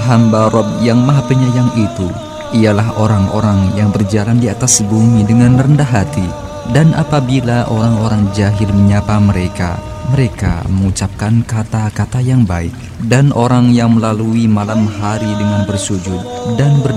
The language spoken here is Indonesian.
hamba Rabb yang Maha Penyayang itu ialah orang-orang yang berjalan di atas bumi dengan rendah hati, dan apabila orang-orang jahil menyapa mereka, mereka mengucapkan kata-kata yang baik. Dan orang yang melalui malam hari dengan bersujud dan